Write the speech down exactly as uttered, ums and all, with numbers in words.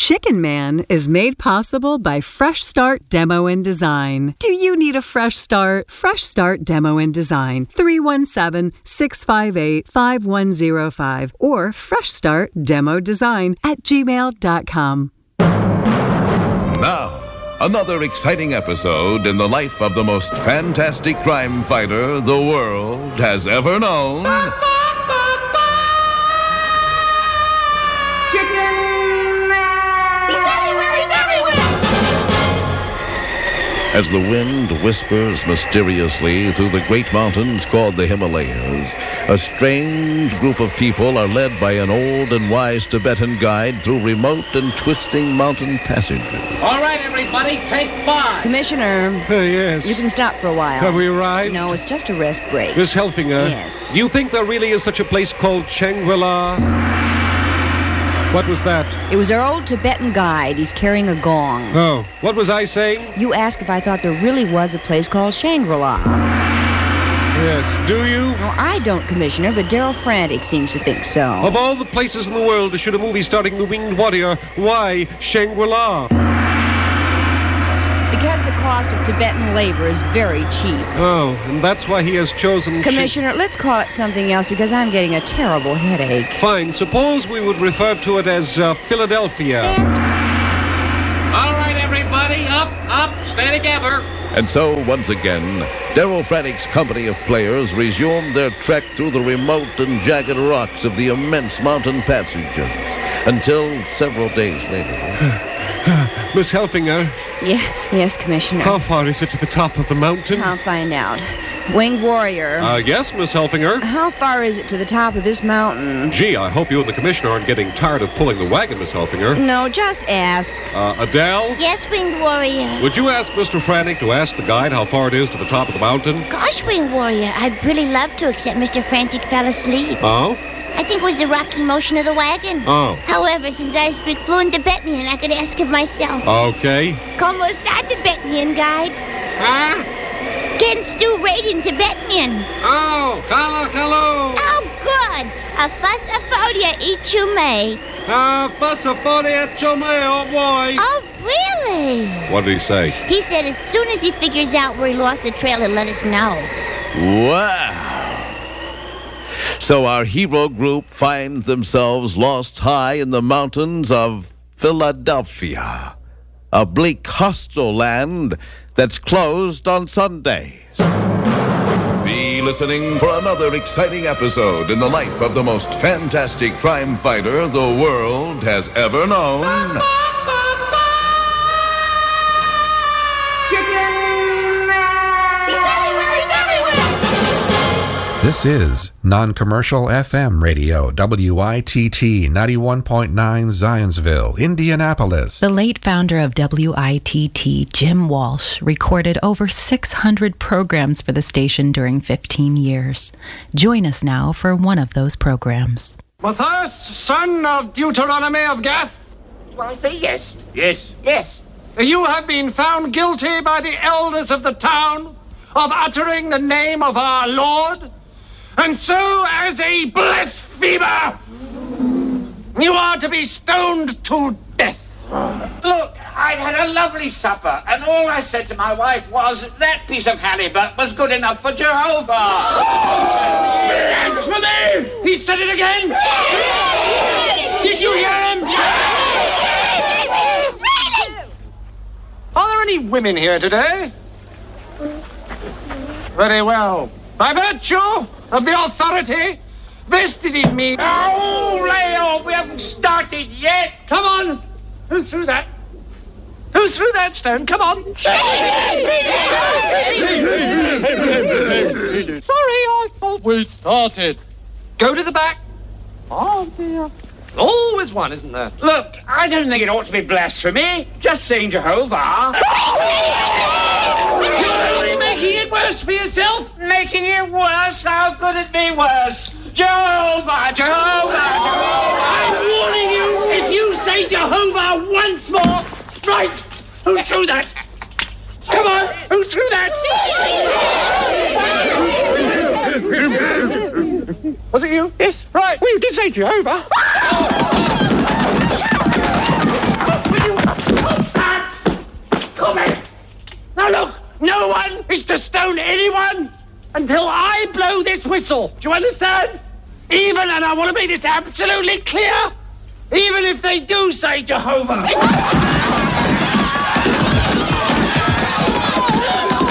Chicken Man is made possible by Fresh Start Demo and Design. Do you need a fresh start? Fresh Start Demo and Design, three one seven, six five eight, five one zero five or fresh start demo design at gmail dot com. Now, another exciting episode in the life of the most fantastic crime fighter the world has ever known. As the wind whispers mysteriously through the great mountains called the Himalayas, a strange group of people are led by an old and wise Tibetan guide through remote and twisting mountain passages. All right, everybody, take five. Commissioner. Uh, yes. You can stop for a while. Have we arrived? No, it's just a rest break. Miss Helfinger. Yes. Do you think there really is such a place called Shangri-La? What was that? It was our old Tibetan guide. He's carrying a gong. Oh, what was I saying? You asked if I thought there really was a place called Shangri-La. Yes, do you? No, I don't, Commissioner, but Daryl Frantic seems to think so. Of all the places in the world to shoot a movie starring the Winged Warrior, why Shangri-La? Because the cost of Tibetan labor is very cheap. Oh, and that's why he has chosen... Commissioner, let's call it something else because I'm getting a terrible headache. Fine. Suppose we would refer to it as uh, Philadelphia. That's... All right, everybody, up, up, stay together. And so, once again, Daryl Frantic's company of players resumed their trek through the remote and jagged rocks of the immense mountain passages until several days later... Miss Helfinger? Yeah, yes, Commissioner. How far is it to the top of the mountain? I'll find out. Winged Warrior. Uh, yes, Miss Helfinger? How far is it to the top of this mountain? Gee, I hope you and the Commissioner aren't getting tired of pulling the wagon, Miss Helfinger. No, just ask. Uh, Adele? Yes, Winged Warrior. Would you ask Mister Frantic to ask the guide how far it is to the top of the mountain? Gosh, Winged Warrior, I'd really love to, except Mister Frantic fell asleep. Oh? I think it was the rocking motion of the wagon. Oh. However, since I speak fluent Tibetan, I could ask him myself. Okay. Como está, Tibetan guide? Huh? Can do rate in Tibetan. Oh, hello, hello. Oh, good. A fuss aphodia eat you may. Uh, fuss aphodia chome, oh boy. Oh, really? What did he say? He said as soon as he figures out where he lost the trail, he'll let us know. Wow! So our hero group find themselves lost high in the mountains of Philadelphia, a bleak, hostile land that's closed on Sundays. Be listening for another exciting episode in the life of the most fantastic crime fighter the world has ever known. This is Non-Commercial F M Radio, W I T T ninety-one point nine Zionsville, Indianapolis. The late founder of W I T T, Jim Walsh, recorded over six hundred programs for the station during fifteen years. Join us now for one of those programs. Matthias, son of Deuteronomy of Gath. Do I say yes? Yes. Yes. You have been found guilty by the elders of the town of uttering the name of our Lord. And so, as a blasphemer, you are to be stoned to death. Look, I'd had a lovely supper, and all I said to my wife was that piece of halibut was good enough for Jehovah. Blasphemy! He said it again! Did you hear him? Are there any women here today? Very well. By virtue of the authority vested in me. Oh, lay off, we haven't started yet. Come on. Who threw that? Who threw that stone? Come on. Sorry, I thought we started. Go to the back. Oh, dear. Always one, isn't there? Look, I don't think it ought to be blasphemy. Just saying Jehovah. You're only making it worse for yourself. Making it worse? How could it be worse? Jehovah, Jehovah, Jehovah. I'm warning you, if you say Jehovah once more. Right. Who threw that? Come on. Who threw that? Was it you? Yes. Right. Well, you did say Jehovah. Now look, no one is to stone anyone until I blow this whistle. Do you understand? Even, and I want to make this absolutely clear, even if they do say Jehovah.